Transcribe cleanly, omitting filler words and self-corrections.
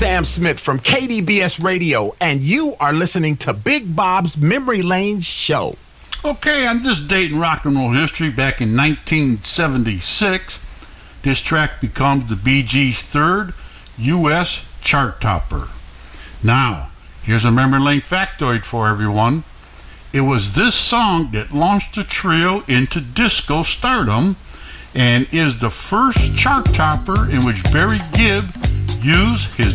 Sam Smith from KDBS Radio, and you are listening to Big Bob's Memory Lane Show. Okay, on this date in rock and roll history, back in 1976, this track becomes the Bee Gees' third U.S. chart topper. Now, here's a memory lane factoid for everyone. It was this song that launched the trio into disco stardom and is the first chart topper in which Barry Gibb used his